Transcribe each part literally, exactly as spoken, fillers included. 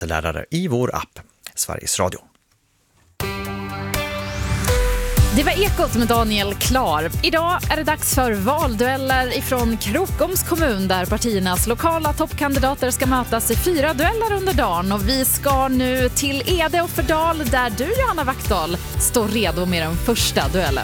lärare i vår app Sveriges Radio. Det var Ekot med Daniel Klar. Idag är det dags för valdueller ifrån Krokoms kommun där partiernas lokala toppkandidater ska mötas i fyra dueller under dagen. Och vi ska nu till Ede och Fördal där du, Johanna Wachtdahl, står redo med den första duellen.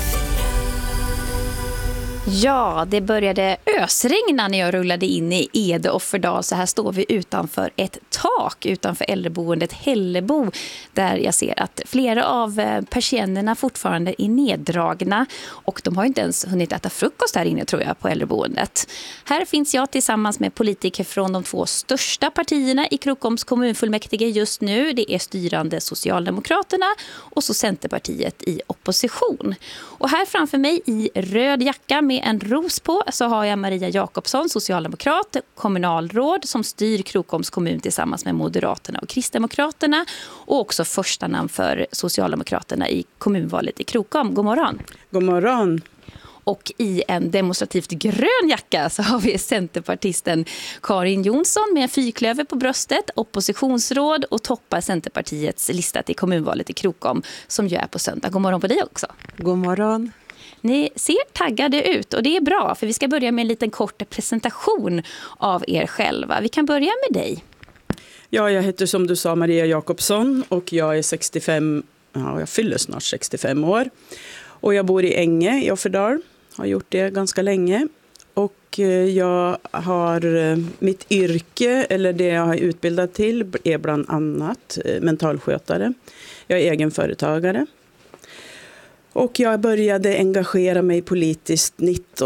Ja, det började ösregna när jag rullade in i Ede och Fördal. Så här står vi utanför ett tak utanför äldreboendet Hällebo där jag ser att flera av persiennerna fortfarande är neddragna och de har inte ens hunnit äta frukost här inne tror jag på äldreboendet. Här finns jag tillsammans med politiker från de två största partierna i Krokoms kommunfullmäktige just nu. Det är styrande Socialdemokraterna och så Centerpartiet i opposition. Och här framför mig i röd jacka med en ros på så har jag Maria Jakobsson, socialdemokrat, kommunalråd som styr Krokoms kommun tillsammans med Moderaterna och Kristdemokraterna och också första namn för Socialdemokraterna i kommunvalet i Krokom. God morgon. God morgon. Och i en demonstrativt grön jacka så har vi centerpartisten Karin Jonsson med en fyrklöver på bröstet, oppositionsråd och toppar Centerpartiets lista till kommunvalet i Krokom som ju är på söndag. God morgon på dig också. God morgon. Ni ser taggade ut och det är bra för vi ska börja med en liten kort presentation av er själva. Vi kan börja med dig. Ja, jag heter som du sa Maria Jakobsson och jag är sextiofem, ja, jag fyller snart sextiofem år. Och jag bor i Änge i Offerdal, har gjort det ganska länge. Och jag har mitt yrke, eller det jag har utbildat till, är bland annat mentalskötare. Jag är egenföretagare. Och jag började engagera mig politiskt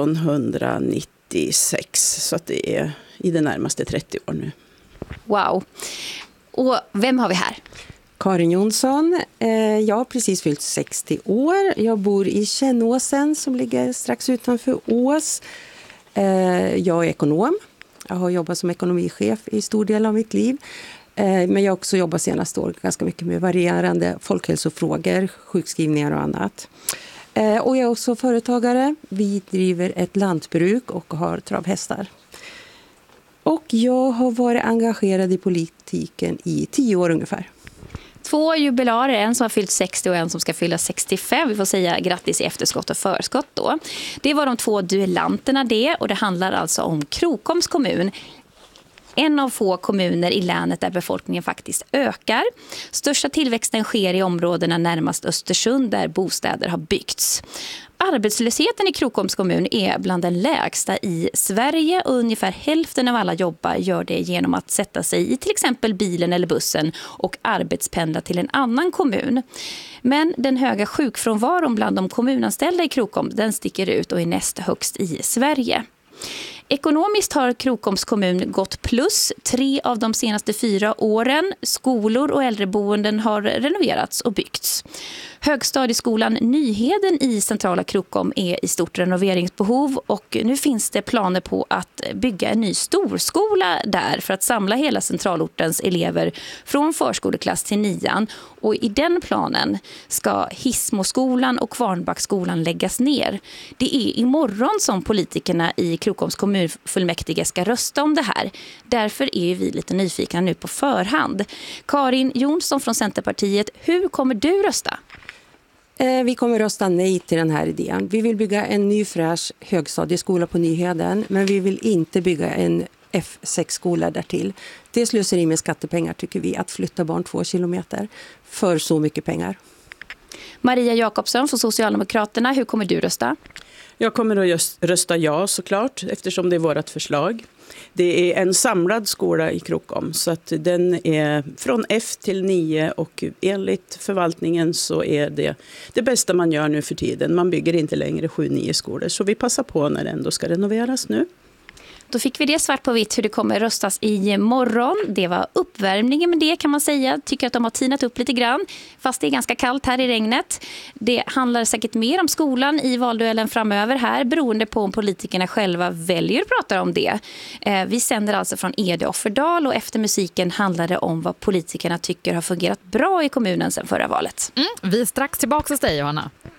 nittonhundranittiosex, så att det är i det närmaste trettio år nu. Wow. Och vem har vi här? Karin Jonsson. Jag har precis fyllt sextio år. Jag bor i Kännåsen som ligger strax utanför Ås. Jag är ekonom. Jag har jobbat som ekonomichef i stor del av mitt liv. Men jag har också jobbat senaste år ganska mycket med varierande folkhälsofrågor, sjukskrivningar och annat. Och jag är också företagare. Vi driver ett lantbruk och har travhästar. Och jag har varit engagerad i politiken i tio år ungefär. Två jubilarer, en som har fyllt sextio och en som ska fylla sextiofem. Vi får säga grattis i efterskott och förskott då. Det var de två duellanterna det och det handlar alltså om Krokoms kommun. En av få kommuner i länet där befolkningen faktiskt ökar. Största tillväxten sker i områdena närmast Östersund där bostäder har byggts. Arbetslösheten i Krokoms kommun är bland den lägsta i Sverige och ungefär hälften av alla jobbar gör det genom att sätta sig i till exempel bilen eller bussen och arbetspendla till en annan kommun. Men den höga sjukfrånvaron bland de kommunanställda i Krokom den sticker ut och är näst högst i Sverige. Ekonomiskt har Krokoms kommun gått plus tre av de senaste fyra åren. Skolor och äldreboenden har renoverats och byggts. Högstadieskolan Nyheden i centrala Krokom är i stort renoveringsbehov och nu finns det planer på att bygga en ny storskola där för att samla hela centralortens elever från förskoleklass till nian. Och i den planen ska Hismoskolan och Kvarnbackskolan läggas ner. Det är imorgon som politikerna i Krokoms kommunfullmäktige ska rösta om det här. Därför är vi lite nyfikna nu på förhand. Karin Jonsson från Centerpartiet, hur kommer du rösta? Vi kommer rösta nej till den här idén. Vi vill bygga en ny fräsch högstadieskola på Nyheden, men vi vill inte bygga en F sex-skola därtill. Det slösar in med skattepengar tycker vi, att flytta barn två kilometer för så mycket pengar. Maria Jakobsson från Socialdemokraterna, hur kommer du rösta? Jag kommer att just rösta ja såklart eftersom det är vårt förslag. Det är en samlad skola i Krokom så att den är från F till nio och enligt förvaltningen så är det det bästa man gör nu för tiden. Man bygger inte längre sju nio skolor så vi passar på när det ändå ska renoveras nu. Då fick vi det svart på vitt hur det kommer röstas i morgon. Det var uppvärmningen med det kan man säga. Tycker att de har tinat upp lite grann. Fast det är ganska kallt här i regnet. Det handlar säkert mer om skolan i valduellen framöver här. Beroende på om politikerna själva väljer att prata om det. Vi sänder alltså från Ede och Fördal. Och efter musiken handlar det om vad politikerna tycker har fungerat bra i kommunen sedan förra valet. Mm, vi är strax tillbaka hos dig, Johanna.